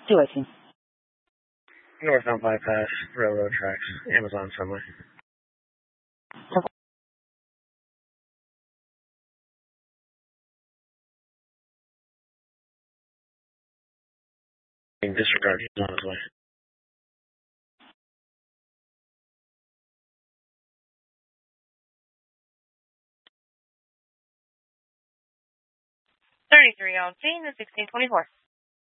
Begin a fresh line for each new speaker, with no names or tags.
218.
Northbound bypass, railroad tracks, Amazon somewhere. Disregard, he's on his way.
$33 on scene, 1624.